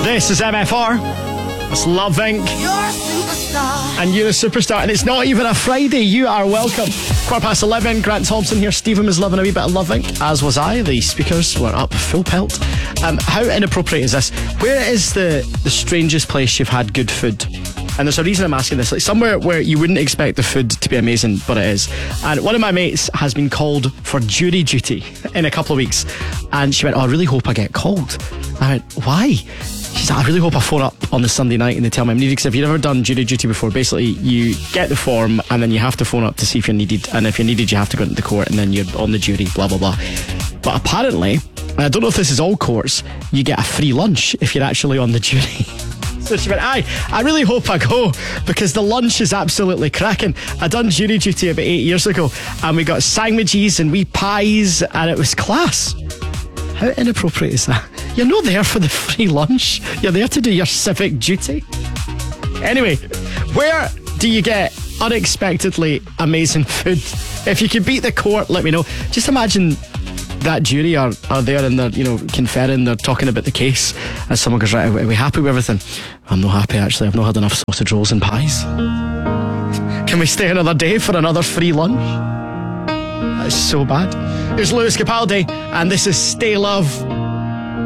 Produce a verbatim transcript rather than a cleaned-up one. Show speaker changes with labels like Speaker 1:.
Speaker 1: This is M F R. It's Love Incorporated.
Speaker 2: You're a superstar.
Speaker 1: And you're a superstar. And it's not even a Friday. You are welcome. Quarter past eleven. Grant Thompson here. Stephen was loving a wee bit of Love Incorporated, as was I. The speakers were up full pelt. Um, how inappropriate is this? Where is the, the strangest place you've had good food? And there's a reason I'm asking this. Like somewhere where you wouldn't expect the food to be amazing, but it is. And one of my mates has been called for jury duty in a couple of weeks. And she went, oh, I really hope I get called. I went, why? She said, I really hope I phone up on the Sunday night and they tell me I'm needed, because if you've never done jury duty before, basically you get the form and then you have to phone up to see if you're needed, and if you're needed you have to go into the court and then you're on the jury, blah blah blah. But apparently, and I don't know if this is all courts, you get a free lunch if you're actually on the jury. So she went, aye, I really hope I go, because the lunch is absolutely cracking. I done jury duty about eight years ago and we got sandwiches and wee pies and it was class. How inappropriate is that? You're not there for the free lunch. You're there to do your civic duty. Anyway, where do you get unexpectedly amazing food? If you could beat the court, let me know. Just imagine that jury are, are there and they're, you know, conferring, they're talking about the case, and someone goes, right, are we happy with everything? I'm not happy, actually. I've not had enough sausage rolls and pies. Can we stay another day for another free lunch? That's so bad. Here's Lewis Capaldi, and this is Stay Love.